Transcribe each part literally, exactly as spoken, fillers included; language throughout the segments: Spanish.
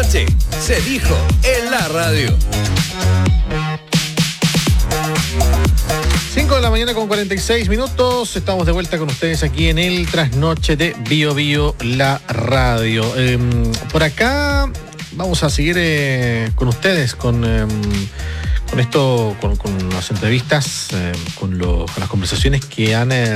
Sí, se dijo en la radio. cinco de la mañana con cuarenta y seis minutos. Estamos de vuelta con ustedes aquí en el Trasnoche de Bio Bio, la radio. Eh, por acá vamos a seguir eh, con ustedes, con, eh, con esto, con, con las entrevistas, eh, con, lo, con las conversaciones que han... Eh,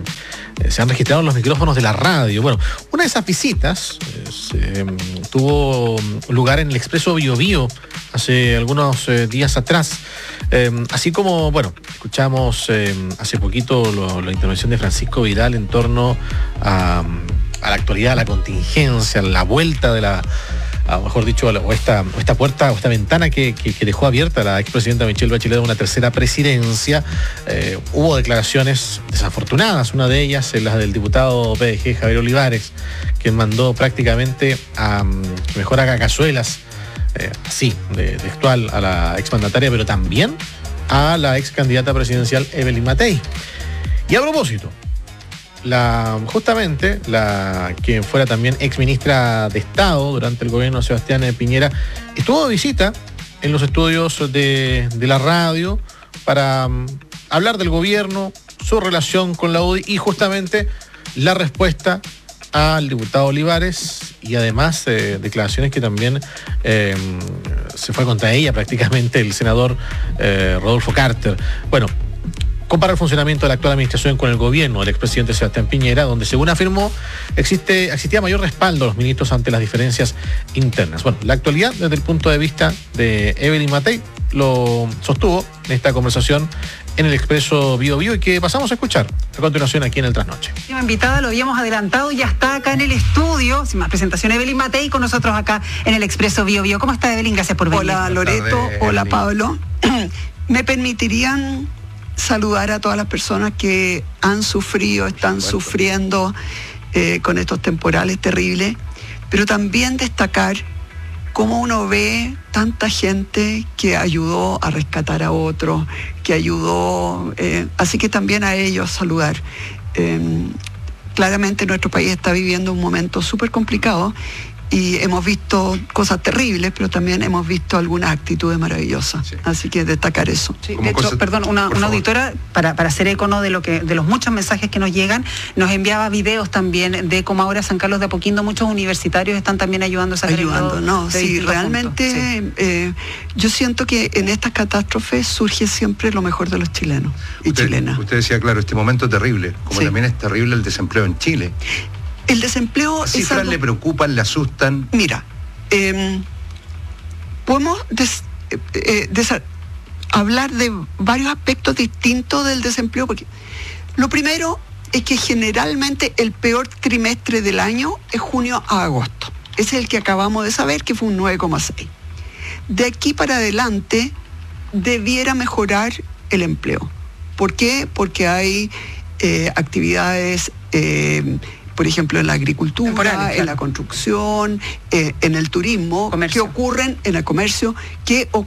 se han registrado en los micrófonos de la radio. Bueno, una de esas visitas eh, se, tuvo lugar en el Expreso Bio Bio hace algunos eh, días atrás. Eh, así como, bueno, escuchamos eh, hace poquito lo, la intervención de Francisco Vidal en torno a, a la actualidad, a la contingencia, a la vuelta de la... A, mejor dicho, o esta, o esta puerta, o esta ventana que, que, que dejó abierta la expresidenta Michelle Bachelet de una tercera presidencia. Eh, hubo declaraciones desafortunadas, una de ellas es la del diputado P D G Javier Olivares, quien mandó prácticamente a que mejor haga cazuelas, eh, así, de textual, a la exmandataria, pero también a la ex candidata presidencial Evelyn Matei. Y a propósito, La, justamente la quien fuera también ex ministra de Estado durante el gobierno de Sebastián Piñera estuvo de visita en los estudios de, de la radio para um, hablar del gobierno, su relación con la U D I y justamente la respuesta al diputado Olivares y además eh, declaraciones que también eh, se fue contra ella prácticamente el senador eh, Rodolfo Carter. Bueno, compara el funcionamiento de la actual administración con el gobierno del expresidente Sebastián Piñera, donde, según afirmó, existe, existía mayor respaldo a los ministros ante las diferencias internas. Bueno, la actualidad desde el punto de vista de Evelyn Matei lo sostuvo en esta conversación en el Expreso Bio Bio y que pasamos a escuchar a continuación aquí en el Trasnoche. La invitada lo habíamos adelantado y ya está acá en el estudio, sin más presentación, Evelyn Matei con nosotros acá en el Expreso Bio Bio. ¿Cómo está, Evelyn? Gracias por venir. Hola, Loreto. Tarde, hola, Evelyn. Pablo. ¿Me permitirían saludar a todas las personas que han sufrido, están sufriendo eh, con estos temporales terribles, pero también destacar cómo uno ve tanta gente que ayudó a rescatar a otros, que ayudó, eh, así que también a ellos saludar. Eh, claramente nuestro país está viviendo un momento súper complicado y hemos visto cosas terribles, pero también hemos visto algunas actitudes maravillosas. Sí. Así que destacar eso. Sí, de hecho, cosa, perdón, una, una auditora, para, para hacer eco, ¿no?, de lo que, de los muchos mensajes que nos llegan, nos enviaba videos también de cómo ahora San Carlos de Apoquindo, muchos universitarios están también ayudando a sacar ayudando, no, sí, realmente sí. Eh, yo siento que en estas catástrofes surge siempre lo mejor de los chilenos y usted, chilenas. Usted decía, claro, este momento es terrible, como sí. también es terrible el desempleo en Chile. El desempleo... ¿Las cifras algo... le preocupan, le asustan? Mira, eh, podemos des, eh, des, hablar de varios aspectos distintos del desempleo, porque lo primero es que generalmente el peor trimestre del año es junio a agosto. Ese es el que acabamos de saber, que fue un nueve coma seis. De aquí para adelante debiera mejorar el empleo. ¿Por qué? Porque hay eh, actividades... Eh, por ejemplo, en la agricultura, claro, en la construcción, eh, en el turismo, comercio. que ocurren en el comercio, que ocurren